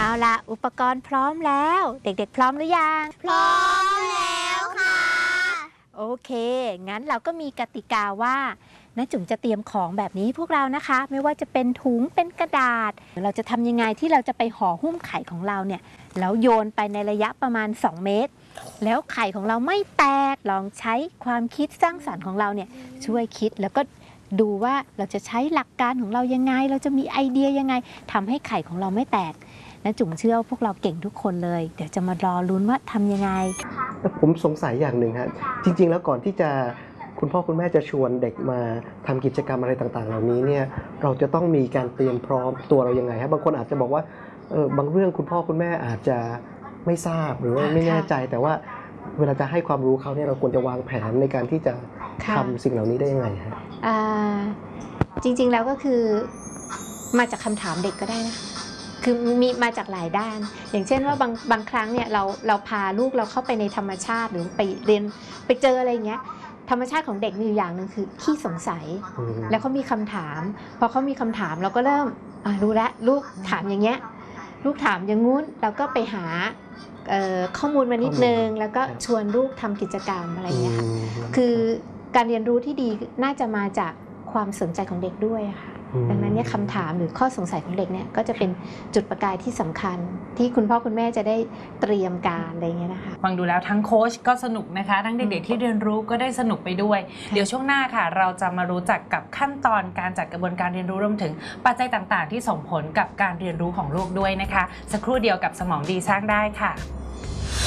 ละอุปกรณ์พร้อมแล้วเด็กๆพร้อมหรือยังพร้อมแล้วค่ะโอเคงั้นเราก็มีกติกาว่าน้าจุ๋มจะเตรียมของแบบนี้พวกเรานะคะไม่ว่าจะเป็นถุงเป็นกระดาษเราจะทำยังไงที่เราจะไปห่อหุ้มไข่ของเราเนี่ยแล้วโยนไปในระยะประมาณ2 เมตรแล้วไข่ของเราไม่แตกลองใช้ความคิดสร้างสรรค์ของเราเนี่ยช่วยคิดแล้วก็ดูว่าเราจะใช้หลักการของเรายังไงเราจะมีไอเดียยังไงทำให้ไข่ของเราไม่แตกนะจุ๋มเชื่อว่าพวกเราเก่งทุกคนเลยเดี๋ยวจะมารอลุ้นว่าทำยังไงผมสงสัยอย่างหนึ่งฮะจริงๆแล้วก่อนที่จะคุณพ่อคุณแม่จะชวนเด็กมาทำกิจกรรมอะไรต่างๆเหล่านี้เนี่ยเราจะต้องมีการเตรียมพร้อมตัวเรายังไงฮะบางคนอาจจะบอกว่าบางเรื่องคุณพ่อคุณแม่อาจจะไม่ทราบหรือว่าไม่แน่ใจแต่ว่าเวลาจะให้ความรู้เขาเนี่ยเราควรจะวางแผนในการที่จะทำสิ่งเหล่านี้ได้ยังไงฮะจริงๆแล้วก็คือมาจากคำถามเด็กก็ได้นะคือมีมาจากหลายด้านอย่างเช่นว่าบางครั้งเนี่ยเราพาลูกเราเข้าไปในธรรมชาติหรือไปเรียนไปเจออะไรอย่างเงี้ยธรรมชาติของเด็กมีอยู่อย่างหนึ่งคือขี้สงสัยแล้วเขามีคำถามพอเขามีคำถามเราก็เริ่มรู้แล้วลูกถามอย่างเงี้ยลูกถามอย่างงู้นเราก็ไปหาข้อมูลมานิดนึงแล้วก็ชวนลูกทำกิจกรรมอะไรอย่างเงี้ยค่ะคือการเรียนรู้ที่ดีน่าจะมาจากความสนใจของเด็กด้วยค่ะดังนั้นเนี่ยคำถามหรือข้อสงสัยของเด็กเนี่ยก็จะเป็นจุดประกายที่สำคัญที่คุณพ่อคุณแม่จะได้เตรียมการอะไรเงี้ยนะคะฟังดูแล้วทั้งโค้ชก็สนุกนะคะทั้งเด็กๆที่เรียนรู้ก็ได้สนุกไปด้วยเดี๋ยวช่วงหน้าค่ะเราจะมารู้จักกับขั้นตอนการจัดกระบวนการเรียนรู้รวมถึงปัจจัยต่างๆที่ส่งผลกับการเรียนรู้ของลูกด้วยนะคะสักครู่เดียวกับสมองดีสร้างได้ค่ะ